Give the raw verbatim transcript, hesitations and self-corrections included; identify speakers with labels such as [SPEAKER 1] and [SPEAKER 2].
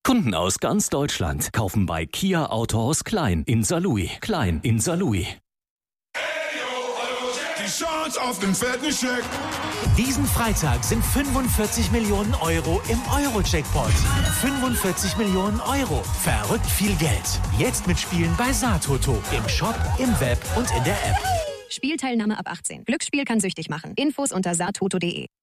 [SPEAKER 1] Kunden aus ganz Deutschland kaufen bei Kia Autohaus Klein in Saarlouis. Klein in Saarlouis.
[SPEAKER 2] Die Chance auf den fetten Scheck.
[SPEAKER 3] Diesen Freitag sind fünfundvierzig Millionen Euro im Euro-Jackpot. fünfundvierzig Millionen Euro. Verrückt viel Geld. Jetzt mitspielen bei Saartoto. Im Shop, im Web und in der App.
[SPEAKER 4] Spielteilnahme ab achtzehn. Glücksspiel kann süchtig machen. Infos unter saartoto punkt de.